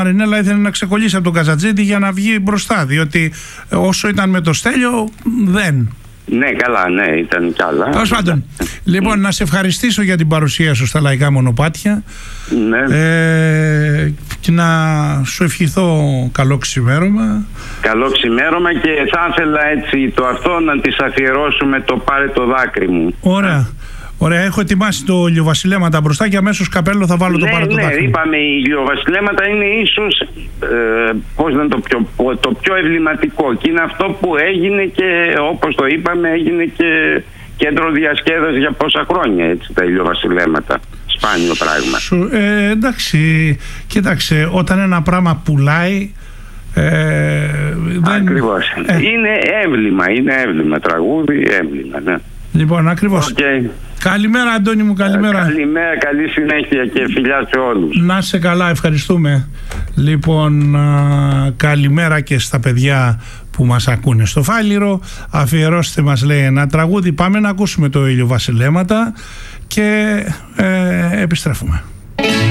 Μαρινέλα ήθελε να ξεκολλήσει από τον Καζατζήτη για να βγει μπροστά, διότι όσο ήταν με το Στέλιο δεν. Ναι, καλά, ναι, ήταν κι άλλα. Τέλος πάντων, λοιπόν, να σε ευχαριστήσω για την παρουσία σου στα Λαϊκά Μονοπάτια. Ναι. Και να σου ευχηθώ καλό ξημέρωμα. Καλό ξημέρωμα, και θα ήθελα έτσι το αυτό να της αφιερώσουμε το «Πάρε το δάκρυ μου». Ωραία. Ωραία, έχω ετοιμάσει το ηλιοβασιλέματα μπροστά και αμέσως καπέλο θα βάλω το «Πάρε το δάκρυ». Ναι, είπαμε, οι ηλιοβασιλέματα είναι ίσως πώς να το πιο εμβληματικό, και είναι αυτό που έγινε και, όπως το είπαμε, έγινε και κέντρο διασκέδασης για πόσα χρόνια, έτσι, τα ηλιοβασιλέματα. Σπάνιο πράγμα. Εντάξει, κοίταξε, όταν ένα πράγμα πουλάει, ακριβώς. Είναι έμβλημα, τραγούδι, έμβλημα, ναι. Λοιπόν, ακριβώς. Okay. Καλημέρα, Αντώνη μου, καλημέρα. Καλημέρα, καλή συνέχεια και φιλιά σε όλους. Να είσαι καλά, ευχαριστούμε. Λοιπόν, καλημέρα και στα παιδιά που μας ακούνε στο Φάληρο. Αφιερώστε μας, λέει, ένα τραγούδι. Πάμε να ακούσουμε το ηλιοβασιλέματα και επιστρέφουμε.